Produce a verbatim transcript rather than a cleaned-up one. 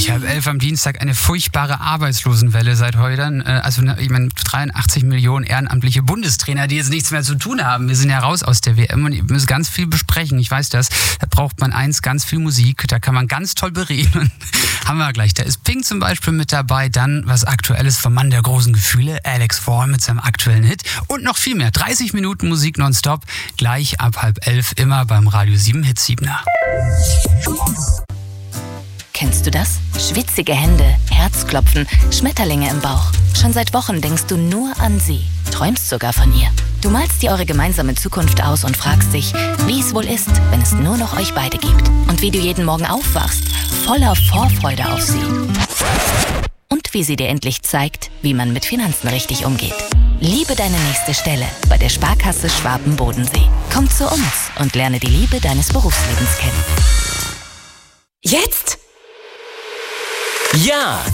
ich halb elf am Dienstag eine furchtbare Arbeitslosenwelle seit heute. Also ich meine, dreiundachtzig Millionen ehrenamtliche Bundestrainer, die jetzt nichts mehr zu tun haben. Wir sind ja raus aus der W M und ihr müsst ganz viel besprechen. Ich weiß das. Da braucht man eins, ganz viel Musik. Da kann man ganz toll bereden. Haben wir gleich. Da ist Pink zum Beispiel mit dabei. Dann was Aktuelles vom Mann der großen Gefühle, Alex Vaughan mit seinem aktuellen Hit. Und noch viel mehr. dreißig Minuten Musik nonstop. Gleich ab halb elf immer beim Radio sieben Hit Siebener. Kennst du das? Schwitzige Hände, Herzklopfen, Schmetterlinge im Bauch. Schon seit Wochen denkst du nur an sie, träumst sogar von ihr. Du malst dir eure gemeinsame Zukunft aus und fragst dich, wie es wohl ist, wenn es nur noch euch beide gibt. Und wie du jeden Morgen aufwachst, voller Vorfreude auf sie. Und wie sie dir endlich zeigt, wie man mit Finanzen richtig umgeht. Liebe deine nächste Stelle bei der Sparkasse Schwaben-Bodensee. Komm zu uns und lerne die Liebe deines Berufslebens kennen. Jetzt? Ja!